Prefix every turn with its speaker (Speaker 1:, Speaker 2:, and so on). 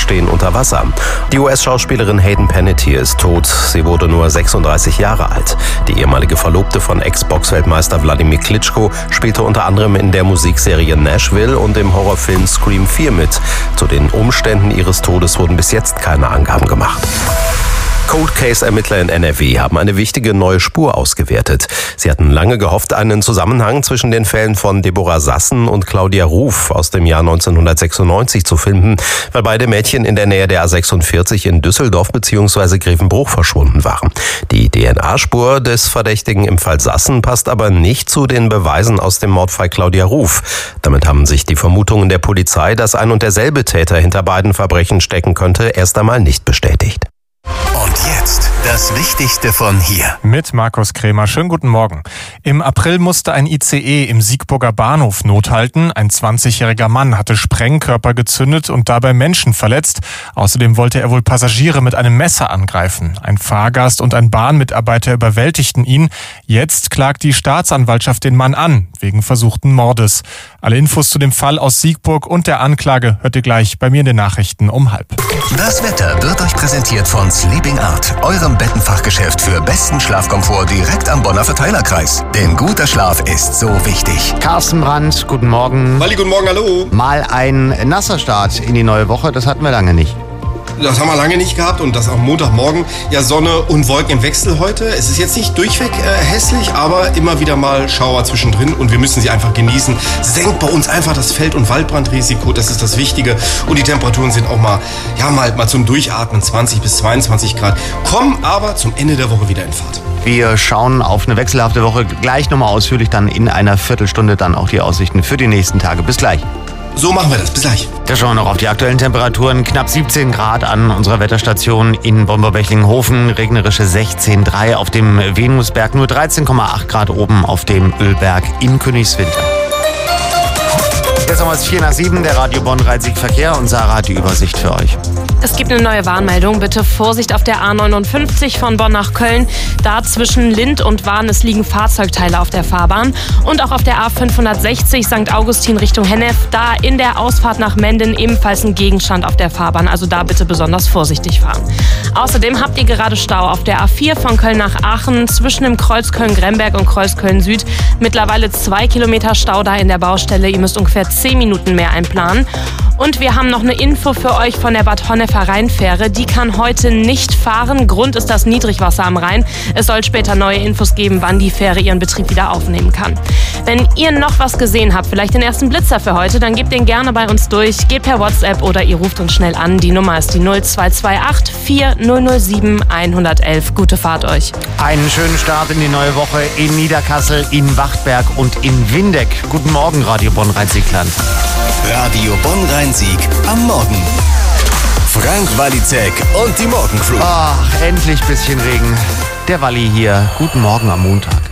Speaker 1: stehen unter Wasser. Die US-Schauspielerin Hayden Panettiere ist tot. Sie wurde nur 36 Jahre alt. Die ehemalige Verlobte von Ex-Boxweltmeister Wladimir Klitschko spielte unter anderem in der Musikserie Nashville und im Horrorfilm Scream 4 mit. Zu den Umständen ihres Todes wurden bis jetzt keine Angaben gemacht. Cold Case-Ermittler in NRW haben eine wichtige neue Spur ausgewertet. Sie hatten lange gehofft, einen Zusammenhang zwischen den Fällen von Deborah Sassen und Claudia Ruf aus dem Jahr 1996 zu finden, weil beide Mädchen in der Nähe der A46 in Düsseldorf bzw. Grevenbruch verschwunden waren. Die DNA-Spur des Verdächtigen im Fall Sassen passt aber nicht zu den Beweisen aus dem Mordfall Claudia Ruf. Damit haben sich die Vermutungen der Polizei, dass ein und derselbe Täter hinter beiden Verbrechen stecken könnte, erst einmal nicht bestätigt.
Speaker 2: Und jetzt das Wichtigste von hier.
Speaker 3: Mit Markus Krämer. Schönen guten Morgen. Im April musste ein ICE im Siegburger Bahnhof Not halten. Ein 20-jähriger Mann hatte Sprengkörper gezündet und dabei Menschen verletzt. Außerdem wollte er wohl Passagiere mit einem Messer angreifen. Ein Fahrgast und ein Bahnmitarbeiter überwältigten ihn. Jetzt klagt die Staatsanwaltschaft den Mann an, wegen versuchten Mordes. Alle Infos zu dem Fall aus Siegburg und der Anklage hört ihr gleich bei mir in den Nachrichten um 12:30.
Speaker 2: Das Wetter wird euch präsentiert von Sleeping Art, eurem Bettenfachgeschäft für besten Schlafkomfort direkt am Bonner Verteilerkreis. Denn guter Schlaf ist so wichtig.
Speaker 4: Carsten Brandt, guten Morgen.
Speaker 5: Walli, guten Morgen, hallo.
Speaker 4: Mal ein nasser Start in die neue Woche, das hatten wir lange nicht.
Speaker 5: Das haben wir lange nicht gehabt und das am Montagmorgen. Ja, Sonne und Wolken im Wechsel heute. Es ist jetzt nicht durchweg hässlich, aber immer wieder mal Schauer zwischendrin und wir müssen sie einfach genießen. Senkt bei uns einfach das Feld- und Waldbrandrisiko, das ist das Wichtige. Und die Temperaturen sind auch mal zum Durchatmen 20 bis 22 Grad. Kommen aber zum Ende der Woche wieder in Fahrt.
Speaker 4: Wir schauen auf eine wechselhafte Woche gleich nochmal ausführlich, dann in einer Viertelstunde dann auch die Aussichten für die nächsten Tage. Bis gleich.
Speaker 5: So machen wir das. Bis gleich.
Speaker 4: Da schauen wir noch auf die aktuellen Temperaturen. Knapp 17 Grad an unserer Wetterstation in Bomber-Bechlinghofen. Regnerische 16,3 auf dem Venusberg. Nur 13,8 Grad oben auf dem Ölberg in Königswinter. Jetzt haben wir es 6:45, der Radio Bonn-Rhein-Sieg-Verkehr und Sarah hat die Übersicht für euch.
Speaker 6: Es gibt eine neue Warnmeldung. Bitte Vorsicht auf der A59 von Bonn nach Köln. Da zwischen Lind und Warnes liegen Fahrzeugteile auf der Fahrbahn. Und auch auf der A560 St. Augustin Richtung Hennef. Da in der Ausfahrt nach Menden ebenfalls ein Gegenstand auf der Fahrbahn. Also da bitte besonders vorsichtig fahren. Außerdem habt ihr gerade Stau auf der A4 von Köln nach Aachen zwischen dem Kreuz Köln-Gremberg und Kreuz Köln-Süd. Mittlerweile 2 Kilometer Stau da in der Baustelle. Ihr müsst ungefähr 10 Minuten mehr einplanen. Und wir haben noch eine Info für euch von der Bad Honnefer Rheinfähre. Die kann heute nicht fahren. Grund ist das Niedrigwasser am Rhein. Es soll später neue Infos geben, wann die Fähre ihren Betrieb wieder aufnehmen kann. Wenn ihr noch was gesehen habt, vielleicht den ersten Blitzer für heute, dann gebt den gerne bei uns durch. Geht per WhatsApp oder ihr ruft uns schnell an. Die Nummer ist die 0228 4007 111. Gute Fahrt euch.
Speaker 4: Einen schönen Start in die neue Woche in Niederkassel, in Wachtberg und in Windeck. Guten Morgen, Radio Bonn-Rhein-Sieg-Land.
Speaker 2: Radio Bonn-Rhein-Sieg am Morgen. Frank Walizek und die Morgencrew.
Speaker 4: Ach, endlich bisschen Regen. Der Walli hier. Guten Morgen am Montag.